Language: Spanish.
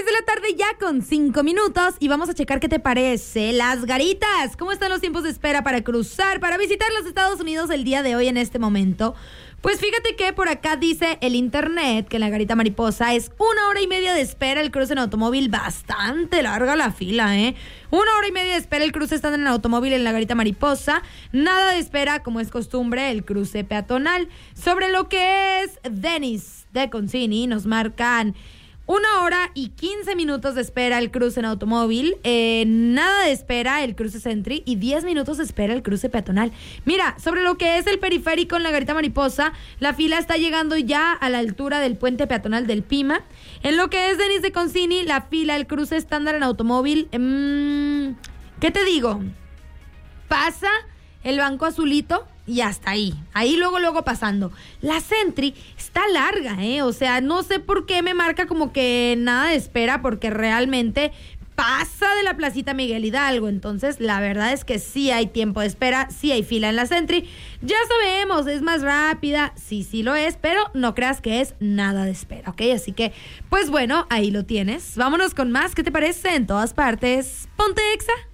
de la tarde ya con 5 minutos y vamos a checar qué te parece Las Garitas. ¿Cómo están los tiempos de espera para cruzar, para visitar los Estados Unidos el día de hoy en este momento? Pues fíjate que por acá dice el internet que en la Garita Mariposa es 1 hora y media de espera el cruce en automóvil, bastante larga la fila, 1 hora y media de espera el cruce estando en el automóvil en la Garita Mariposa, nada de espera como es costumbre el cruce peatonal. Sobre lo que es Denis de Concini nos marcan 1 hora y 15 minutos de espera el cruce en automóvil, nada de espera el cruce Sentry y 10 minutos de espera el cruce peatonal. Mira, sobre lo que es el periférico en la Garita Mariposa, la fila está llegando ya a la altura del puente peatonal del Pima. En lo que es Denis de Concini, la fila, el cruce estándar en automóvil, ¿qué te digo? Pasa el banco azulito y hasta ahí luego pasando. La Sentry está larga, o sea, no sé por qué me marca como que nada de espera, porque realmente pasa de la Placita Miguel Hidalgo. Entonces la verdad es que sí hay tiempo de espera, sí hay fila en la Sentry. Ya sabemos, es más rápida, sí lo es, pero no creas que es nada de espera, ¿ok? Así que, pues bueno, ahí lo tienes. Vámonos con más, ¿qué te parece? En todas partes, ponte Exa.